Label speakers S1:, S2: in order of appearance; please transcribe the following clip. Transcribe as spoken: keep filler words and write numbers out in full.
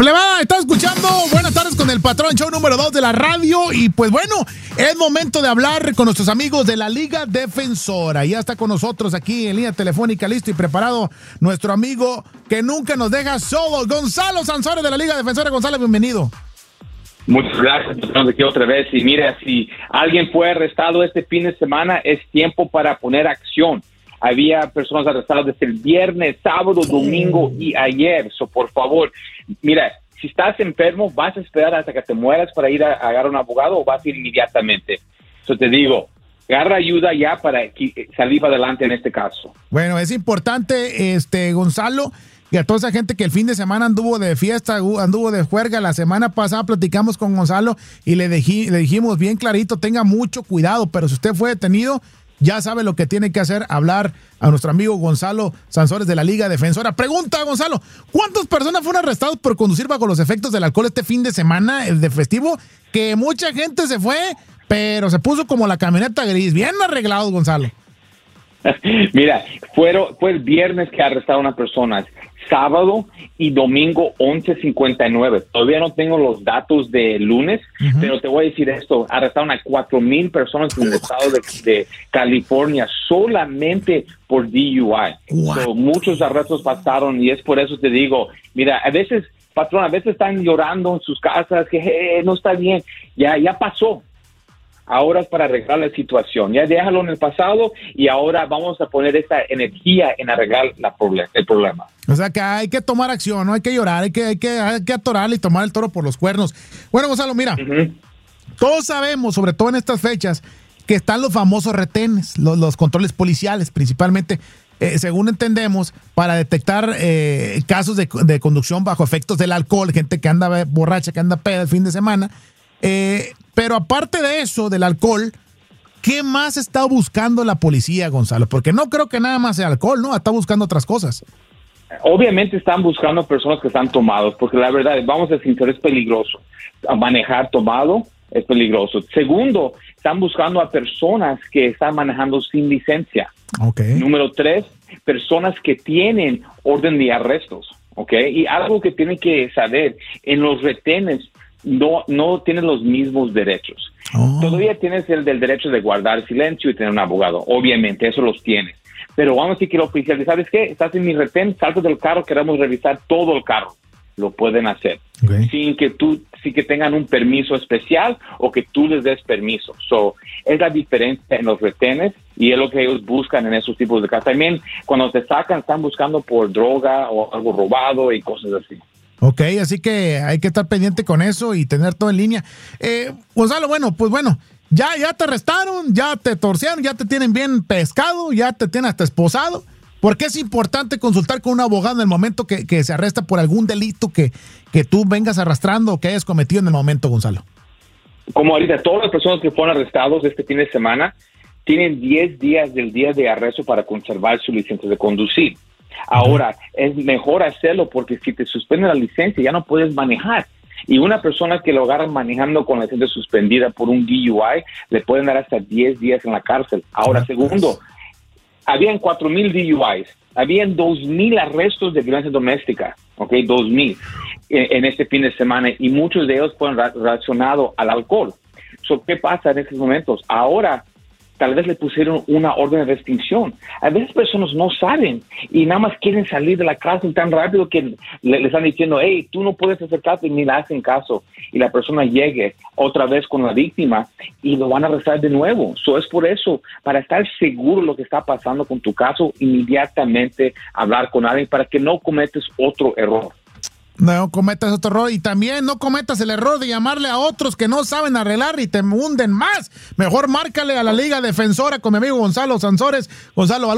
S1: Pues le va, está escuchando Buenas tardes con el patrón, show número dos de la radio. Y pues bueno, es momento de hablar con nuestros amigos de la Liga Defensora. Ya está con nosotros aquí en línea telefónica, listo y preparado, nuestro amigo que nunca nos deja solos, Gonzalo Sansores de la Liga Defensora. Gonzalo, bienvenido.
S2: Muchas gracias, patrón, de aquí otra vez. Y mira, si alguien fue arrestado este fin de semana, es tiempo para poner acción. Había personas arrestadas desde el viernes, sábado, domingo y ayer. So, por favor, mira, si estás enfermo, ¿vas a esperar hasta que te mueras para ir a, a agarrar un abogado o vas a ir inmediatamente? So, te digo, agarra ayuda ya para salir para adelante en este caso.
S1: Bueno, es importante, este Gonzalo, y a toda esa gente que el fin de semana anduvo de fiesta, anduvo de juerga. La semana pasada platicamos con Gonzalo y le, dejí, le dijimos bien clarito, tenga mucho cuidado, pero si usted fue detenido, ya sabe lo que tiene que hacer, hablar a nuestro amigo Gonzalo Sansores de la Liga Defensora. Pregunta, Gonzalo, ¿cuántas personas fueron arrestadas por conducir bajo los efectos del alcohol este fin de semana, el de festivo? Que mucha gente se fue, pero se puso como la camioneta gris. Bien arreglado, Gonzalo.
S2: Mira, fueron, fue el viernes que arrestaron a personas, sábado y domingo once cincuenta y nueve. Todavía no tengo los datos de lunes, uh-huh. pero te voy a decir esto, arrestaron a cuatro mil personas en el estado de, de California solamente por D U I. So, muchos arrestos pasaron y es por eso te digo, mira, a veces, patrón, a veces están llorando en sus casas que hey, no está bien, ya, ya pasó. Ahora es para arreglar la situación. Ya déjalo en el pasado y ahora vamos a poner esta energía en arreglar la problem- el problema.
S1: O sea que hay que tomar acción, no hay que llorar, hay que, hay que, hay que atorarle y tomar el toro por los cuernos. Bueno, Gonzalo, mira, uh-huh. todos sabemos, sobre todo en estas fechas, que están los famosos retenes, los, los controles policiales, principalmente, eh, según entendemos, para detectar eh, casos de, de conducción bajo efectos del alcohol, gente que anda borracha, que anda peda el fin de semana. Eh, pero aparte de eso, del alcohol, ¿qué más está buscando la policía, Gonzalo? Porque no creo que nada más sea alcohol, ¿no? Está buscando otras cosas.
S2: Obviamente están buscando personas que están tomados, porque la verdad, vamos a decir, es peligroso. Manejar tomado es peligroso. Segundo, están buscando a personas que están manejando sin licencia.
S1: Okay.
S2: Número tres, personas que tienen orden de arrestos. Okay. Y algo que tienen que saber, en los retenes, No, no tienes los mismos derechos. Oh. Todavía tienes el del derecho de guardar silencio y tener un abogado. Obviamente, eso los tienes. Pero vamos a decir que el oficial, ¿sabes qué? Estás en mi retén, salta del carro, queremos revisar todo el carro. Lo pueden hacer. Okay. Sin que tú, sin que tengan un permiso especial o que tú les des permiso. So, es la diferencia en los retenes y es lo que ellos buscan en esos tipos de casos. También, cuando te sacan, están buscando por droga o algo robado y cosas así.
S1: Ok, así que hay que estar pendiente con eso y tener todo en línea. Eh, Gonzalo, bueno, pues bueno, ya, ya te arrestaron, ya te torcieron, ya te tienen bien pescado, ya te tienen hasta esposado. ¿Por qué es importante consultar con un abogado en el momento que, que se arresta por algún delito que, que tú vengas arrastrando o que hayas cometido en el momento, Gonzalo?
S2: Como ahorita, todas las personas que fueron arrestados este fin de semana tienen diez días del día de arresto para conservar su licencia de conducir. Ahora, es mejor hacerlo porque si te suspenden la licencia ya no puedes manejar. Y una persona que lo agarran manejando con la licencia suspendida por un D U I, le pueden dar hasta diez días en la cárcel. Ahora, segundo, habían cuatro mil D U Is, habían dos mil arrestos de violencia doméstica, ¿ok? dos mil en, en este fin de semana y muchos de ellos fueron ra- relacionados al alcohol. So, ¿qué pasa en estos momentos? Ahora, tal vez le pusieron una orden de restricción. A veces personas no saben y nada más quieren salir de la cárcel tan rápido que le, le están diciendo, hey, tú no puedes acercarte, y ni le hacen caso. Y la persona llegue otra vez con la víctima y lo van a arrestar de nuevo. So, es por eso, para estar seguro de lo que está pasando con tu caso, inmediatamente hablar con alguien para que no cometes otro error.
S1: No cometas otro error y también no cometas el error de llamarle a otros que no saben arreglar y te hunden más. Mejor márcale a la Liga Defensora con mi amigo Gonzalo Sansores. Gonzalo,